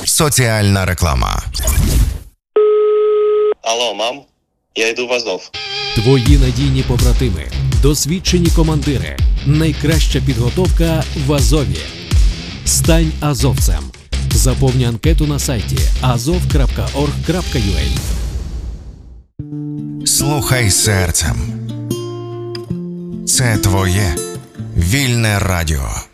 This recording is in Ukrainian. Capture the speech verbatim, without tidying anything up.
Соціальна реклама. Алло, мам, я йду в Азов. Твої надійні побратими, досвідчені командири, найкраща підготовка в Азові. Стань азовцем. Заповни анкету на сайті азов крапка орг крапка ю а. Слухай серцем. Це твоє вільне радіо.